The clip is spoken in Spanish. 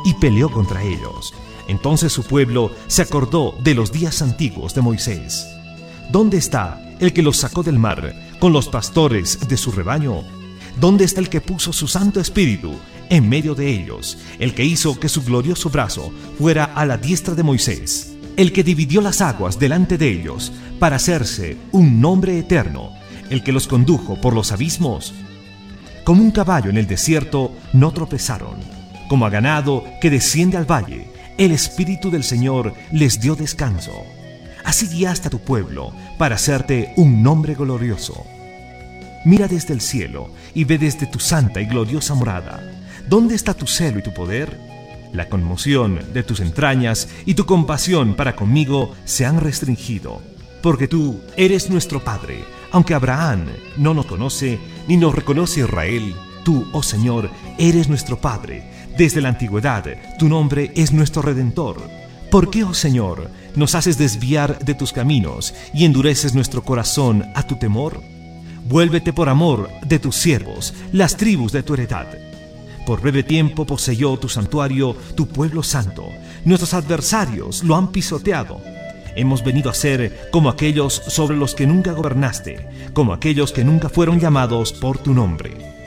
y peleó contra ellos. Entonces su pueblo se acordó de los días antiguos de Moisés. ¿Dónde está el que los sacó del mar con los pastores de su rebaño? ¿Dónde está el que puso su Santo Espíritu en medio de ellos? El que hizo que su glorioso brazo fuera a la diestra de Moisés. El que dividió las aguas delante de ellos para hacerse un nombre eterno. El que los condujo por los abismos. Como un caballo en el desierto no tropezaron. Como a ganado que desciende al valle, el Espíritu del Señor les dio descanso. Así guiaste a tu pueblo para hacerte un nombre glorioso. Mira desde el cielo y ve desde tu santa y gloriosa morada. ¿Dónde está tu celo y tu poder? La conmoción de tus entrañas y tu compasión para conmigo se han restringido. Porque tú eres nuestro Padre, aunque Abraham no nos conoce ni nos reconoce Israel. Tú, oh Señor, eres nuestro Padre. Desde la antigüedad, tu nombre es nuestro Redentor. ¿Por qué, oh Señor, nos haces desviar de tus caminos y endureces nuestro corazón a tu temor? Vuélvete por amor de tus siervos, las tribus de tu heredad. Por breve tiempo poseyó tu santuario, tu pueblo santo. Nuestros adversarios lo han pisoteado. Hemos venido a ser como aquellos sobre los que nunca gobernaste, como aquellos que nunca fueron llamados por tu nombre.